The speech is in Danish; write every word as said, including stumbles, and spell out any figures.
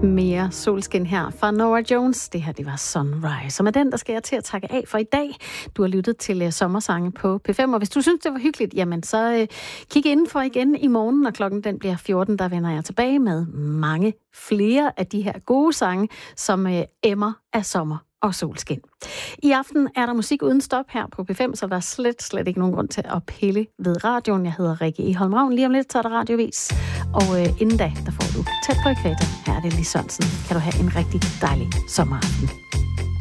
Mere solskin her fra Norah Jones. Det her, det var Sunrise. Og med den, der skal jeg til at takke af for i dag. Du har lyttet til uh, sommersange på P fem. Og hvis du synes, det var hyggeligt, jamen så uh, kig indenfor igen i morgen, når klokken den bliver fjorten. Der vender jeg tilbage med mange flere af de her gode sange, som uh, emmer af sommer og solskin. I aften er der musik uden stop her på P fem, så der er slet, slet ikke nogen grund til at pille ved radioen. Jeg hedder Rikke Egholm Ravn. Lige om lidt, så er der radiovis. Og øh, inden da, der får du Tæt på ækvator. Her er det Lis Sørensen. Kan du have en rigtig dejlig sommeraften.